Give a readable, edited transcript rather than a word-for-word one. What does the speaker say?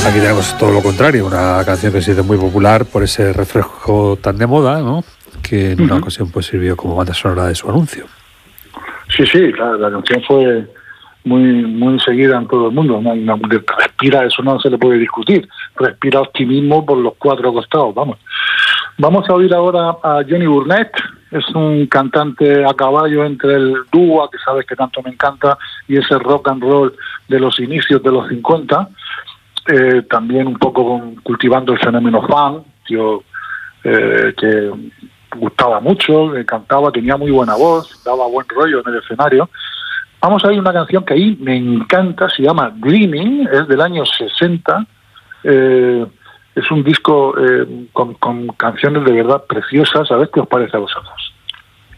Aquí tenemos todo lo contrario, una canción que se hizo muy popular por ese reflejo tan de moda, ¿no? Que en una ocasión pues sirvió como banda sonora de su anuncio. Sí, la canción fue muy seguida en todo el mundo. Respira, eso no se le puede discutir. Respira optimismo por los cuatro costados, vamos. Vamos a oír ahora a Johnny Burnett. Es un cantante a caballo entre el dúo, que sabes que tanto me encanta, y ese rock and roll de los inicios de los 50. También un poco cultivando el fenómeno fan, tío, que gustaba mucho, cantaba, tenía muy buena voz, daba buen rollo en el escenario. Vamos a ver una canción que ahí me encanta, se llama Dreaming, es del año 60, es un disco con canciones de verdad preciosas. A ver qué os parece a vosotros.